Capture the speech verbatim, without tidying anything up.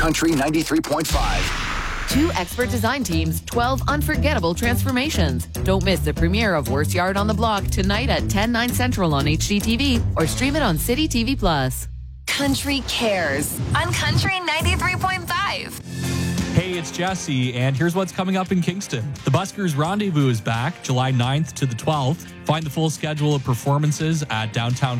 Country ninety-three point five. Two expert design teams, twelve unforgettable transformations. Don't miss the premiere of Worst Yard on the Block tonight at ten, nine Central on H G T V or stream it on City T V Plus. Country Cares on Country ninety-three point five. Hey, it's Jesse, and here's what's coming up in Kingston. The Buskers Rendezvous is back July ninth to the twelfth. Find the full schedule of performances at Downtown